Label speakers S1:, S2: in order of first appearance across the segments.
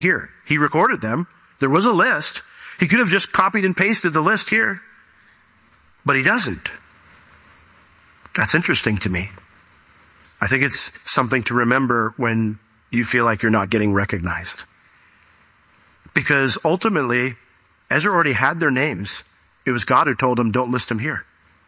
S1: here. He recorded them. There was a list. He could have just copied and pasted the list here, but he doesn't. That's interesting to me. I think it's something to remember when you feel like you're not getting recognized. Because ultimately, Ezra already had their names. It was God who told him, don't list them here.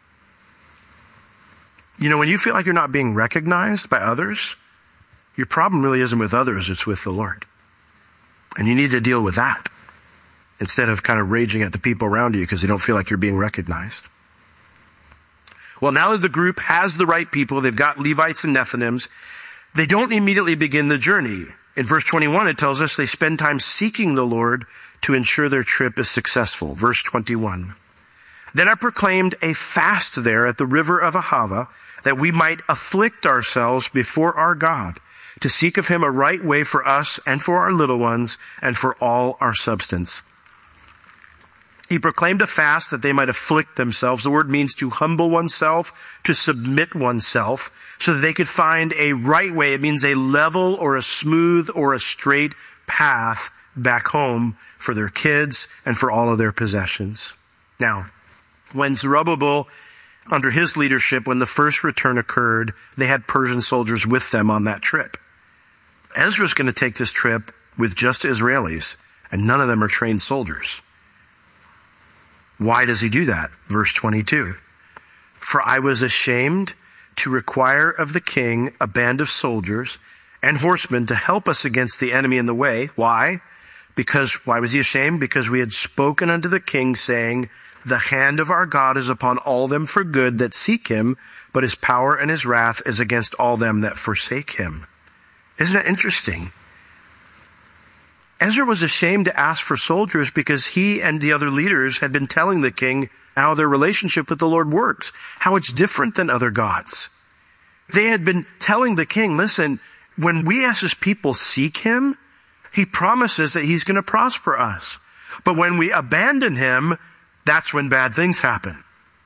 S1: You know, when you feel like you're not being recognized by others, your problem really isn't with others, it's with the Lord. And you need to deal with that instead of kind of raging at the people around you because they don't feel like you're being recognized. Well, now that the group has the right people, they've got Levites and Nethinims, they don't immediately begin the journey. In verse 21, it tells us they spend time seeking the Lord to ensure their trip is successful. Verse 21. Then I proclaimed a fast there at the river of Ahava, that we might afflict ourselves before our God, to seek of him a right way for us and for our little ones and for all our substance. He proclaimed a fast that they might afflict themselves. The word means to humble oneself, to submit oneself, so that they could find a right way. It means a level or a smooth or a straight path back home for their kids and for all of their possessions. Now, when Zerubbabel, under his leadership, when the first return occurred, they had Persian soldiers with them on that trip. Ezra's going to take this trip with just Israelis, and none of them are trained soldiers. Why does he do that? Verse 22. For I was ashamed to require of the king a band of soldiers and horsemen to help us against the enemy in the way. Why? Why was he ashamed? Because we had spoken unto the king, saying, the hand of our God is upon all them for good that seek him, but his power and his wrath is against all them that forsake him. Isn't that interesting? Ezra was ashamed to ask for soldiers because he and the other leaders had been telling the king how their relationship with the Lord works, how it's different than other gods. They had been telling the king, listen, when we as his people seek him, he promises that he's going to prosper us. But when we abandon him, that's when bad things happen.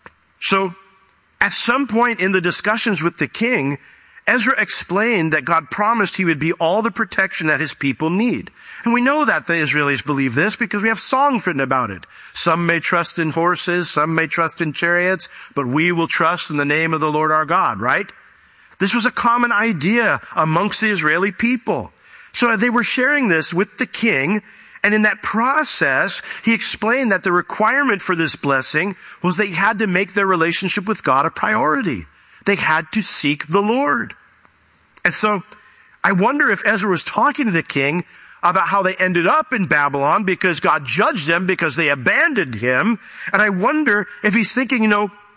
S1: So at some point in the discussions with the king, Ezra explained that God promised he would be all the protection that his people need. And we know that the Israelis believe this because we have songs written about it. Some may trust in horses, some may trust in chariots, but we will trust in the name of the Lord our God, right? This was a common idea amongst the Israeli people. So they were sharing this with the king, and in that process, he explained that the requirement for this blessing was they had to make their relationship with God a priority. They had to seek the Lord. And so I wonder if Ezra was talking to the king about how they ended up in Babylon because God judged them because they abandoned him. And I wonder if he's thinking,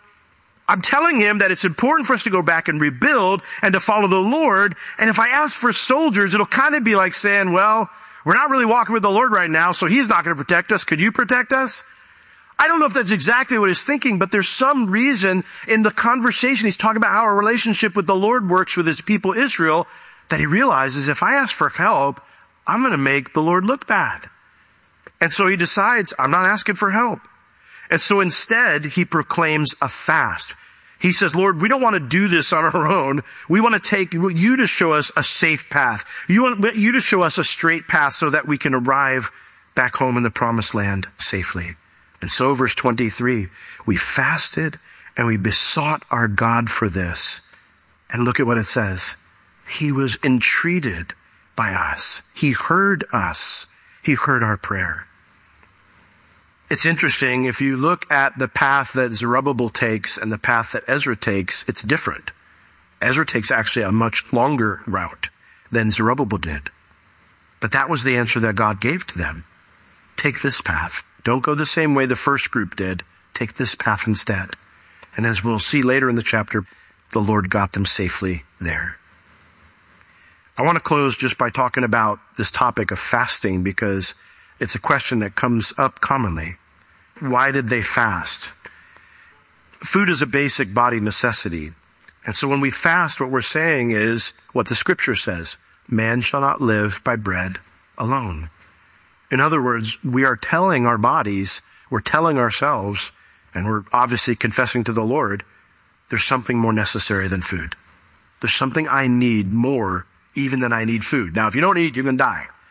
S1: I'm telling him that it's important for us to go back and rebuild and to follow the Lord. And if I ask for soldiers, it'll kind of be like saying, well, we're not really walking with the Lord right now, so he's not going to protect us. Could you protect us? I don't know if that's exactly what he's thinking, but there's some reason in the conversation he's talking about how our relationship with the Lord works with his people Israel that he realizes if I ask for help, I'm going to make the Lord look bad. And so he decides, I'm not asking for help. And so instead, he proclaims a fast. He says, Lord, we don't want to do this on our own. We want to take you to show us a safe path. You want you to show us a straight path so that we can arrive back home in the promised land safely. And so verse 23, we fasted and we besought our God for this. And look at what it says. He was entreated by us. He heard us. He heard our prayer. It's interesting, if you look at the path that Zerubbabel takes and the path that Ezra takes, it's different. Ezra takes actually a much longer route than Zerubbabel did. But that was the answer that God gave to them. Take this path. Don't go the same way the first group did. Take this path instead. And as we'll see later in the chapter, the Lord got them safely there. I want to close just by talking about this topic of fasting because it's a question that comes up commonly. Why did they fast? Food is a basic body necessity. And so when we fast, what we're saying is what the scripture says, man shall not live by bread alone. In other words, we are telling our bodies, we're telling ourselves, and we're obviously confessing to the Lord, there's something more necessary than food. There's something I need more even than I need food. Now, if you don't eat, you're going to die.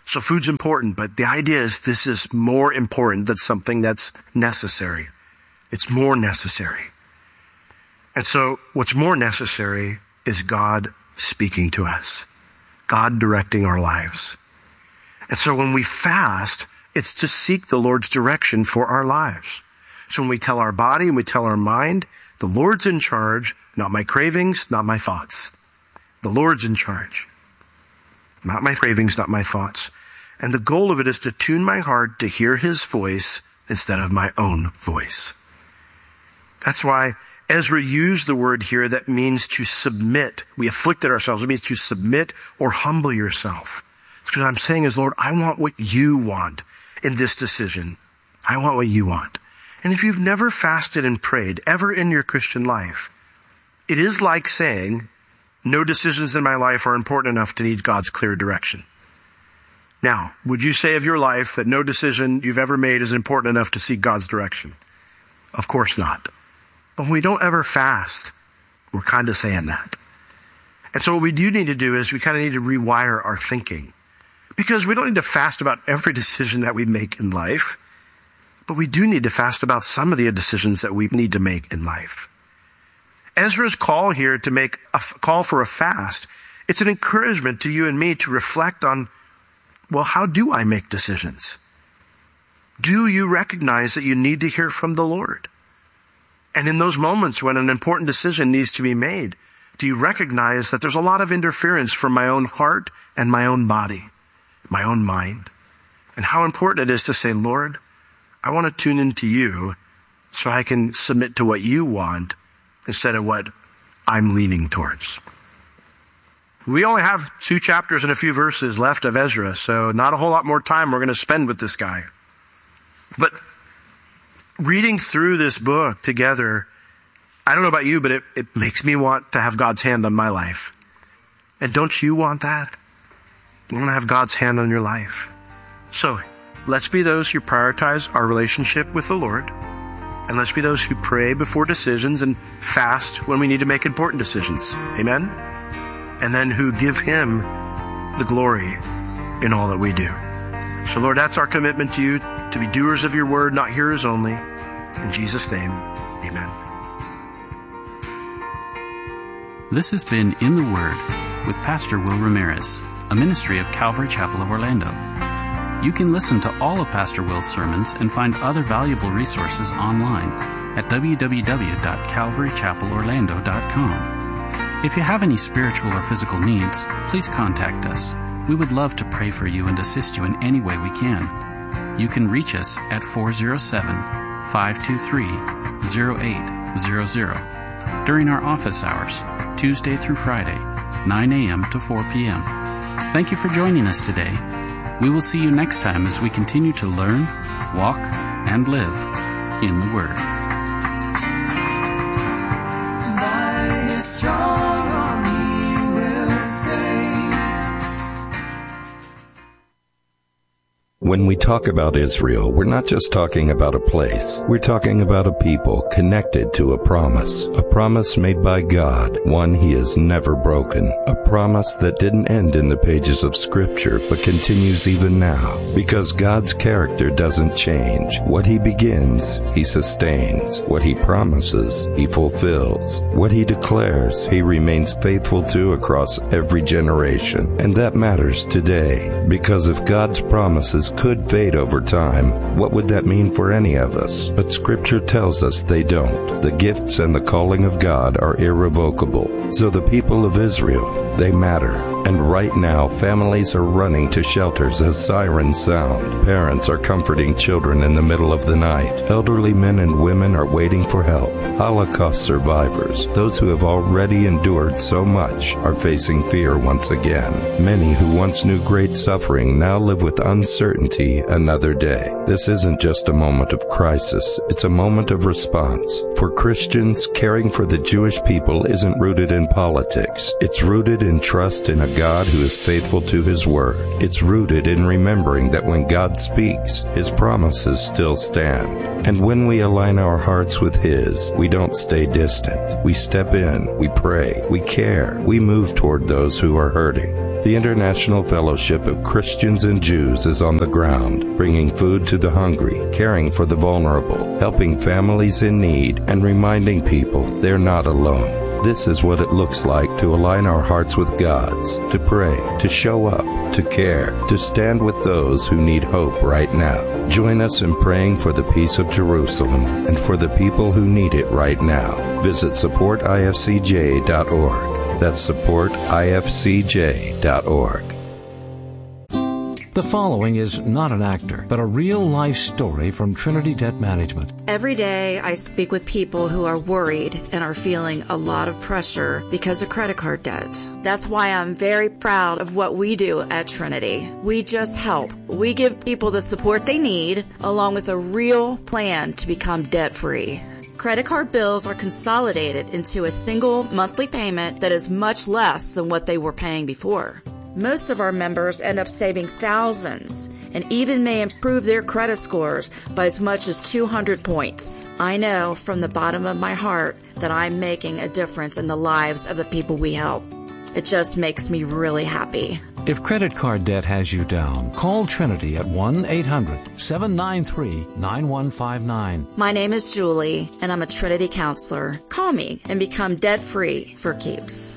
S1: So food's important, but the idea is this is more important than something that's necessary. It's more necessary. And so what's more necessary is God speaking to us, God directing our lives. And so when we fast, it's to seek the Lord's direction for our lives. So when we tell our body and we tell our mind, the Lord's in charge, not my cravings, not my thoughts. The Lord's in charge. Not my cravings, not my thoughts. And the goal of it is to tune my heart to hear his voice instead of my own voice. That's why Ezra used the word here that means to submit. We afflicted ourselves. It means to submit or humble yourself. Because I'm saying is, Lord, I want what you want in this decision. I want what you want. And if you've never fasted and prayed ever in your Christian life, it is like saying, no decisions in my life are important enough to need God's clear direction. Now, would you say of your life that no decision you've ever made is important enough to seek God's direction? Of course not. But when we don't ever fast, we're kind of saying that. And so what we do need to do is we kind of need to rewire our thinking. Because we don't need to fast about every decision that we make in life, but we do need to fast about some of the decisions that we need to make in life. Ezra's call here to make a call for a fast, it's an encouragement to you and me to reflect on, well, how do I make decisions? Do you recognize that you need to hear from the Lord? And in those moments when an important decision needs to be made, do you recognize that there's a lot of interference from my own heart and my own body, my own mind? And how important it is to say, Lord, I want to tune into you so I can submit to what you want instead of what I'm leaning towards. We only have 2 chapters and a few verses left of Ezra, so not a whole lot more time we're going to spend with this guy. But reading through this book together, I don't know about you, but it makes me want to have God's hand on my life. And don't you want that? You want to have God's hand on your life. So let's be those who prioritize our relationship with the Lord. And let's be those who pray before decisions and fast when we need to make important decisions. Amen? And then who give him the glory in all that we do. So Lord, that's our commitment to you, to be doers of your word, not hearers only. In Jesus' name, amen.
S2: This has been In the Word with Pastor Will Ramirez, a ministry of Calvary Chapel of Orlando. You can listen to all of Pastor Will's sermons and find other valuable resources online at www.calvarychapelorlando.com. If you have any spiritual or physical needs, please contact us. We would love to pray for you and assist you in any way we can. You can reach us at 407-523-0800 during our office hours, Tuesday through Friday, 9 a.m. to 4 p.m. Thank you for joining us today. We will see you next time as we continue to learn, walk, and live in the Word.
S3: By His strong arm He will save.
S4: When we talk about Israel, we're not just talking about a place. We're talking about a people connected to a promise made by God, one He has never broken, a promise that didn't end in the pages of Scripture, but continues even now, because God's character doesn't change. What He begins, He sustains. What He promises, He fulfills. What He declares, He remains faithful to across every generation. And that matters today, because if God's promises could fade over time, what would that mean for any of us? But Scripture tells us they don't. The gifts and the calling of God are irrevocable. So the people of Israel, they matter. And right now, families are running to shelters as sirens sound. Parents are comforting children in the middle of the night. Elderly men and women are waiting for help. Holocaust survivors, those who have already endured so much, are facing fear once again. Many who once knew great suffering now live with uncertainty another day. This isn't just a moment of crisis, it's a moment of response. For Christians, caring for the Jewish people isn't rooted in politics. It's rooted in trust in a God who is faithful to His word. It's rooted in remembering that when God speaks, His promises still stand. And when we align our hearts with His, we don't stay distant. We step in, we pray, we care, we move toward those who are hurting. The International Fellowship of Christians and Jews is on the ground, bringing food to the hungry, caring for the vulnerable, helping families in need, and reminding people they're not alone. This is what it looks like to align our hearts with God's, to pray, to show up, to care, to stand with those who need hope right now. Join us in praying for the peace of Jerusalem and for the people who need it right now. Visit supportifcj.org. That's supportifcj.org.
S5: The following is not an actor, but a real-life story from Trinity Debt Management.
S6: Every day I speak with people who are worried and are feeling a lot of pressure because of credit card debt. That's why I'm very proud of what we do at Trinity. We just help. We give people the support they need, along with a real plan to become debt-free. Credit card bills are consolidated into a single monthly payment that is much less than what they were paying before. Most of our members end up saving thousands and even may improve their credit scores by as much as 200 points. I know from the bottom of my heart that I'm making a difference in the lives of the people we help. It just makes me really happy.
S5: If credit card debt has you down, call Trinity at 1-800-793-9159.
S6: My name is Julie, and I'm a Trinity counselor. Call me and become debt-free for keeps.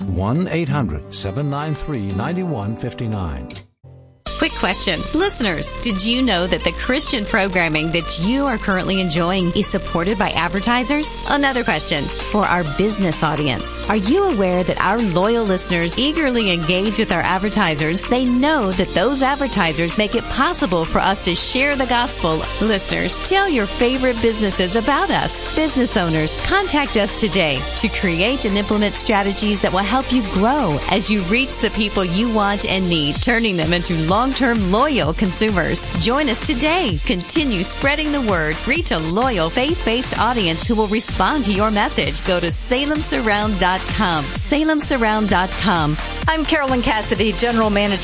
S5: 1-800-793-9159.
S7: Quick question. Listeners, did you know that the Christian programming that you are currently enjoying is supported by advertisers? Another question for our business audience. Are you aware that our loyal listeners eagerly engage with our advertisers? They know that those advertisers make it possible for us to share the gospel. Listeners, tell your favorite businesses about us. Business owners, contact us today to create and implement strategies that will help you grow as you reach the people you want and need, turning them into long-term loyal consumers. Join us today. Continue spreading the word. Reach a loyal, faith-based audience who will respond to your message. Go to salemsurround.com. salemsurround.com.
S8: I'm Carolyn Cassidy, General Manager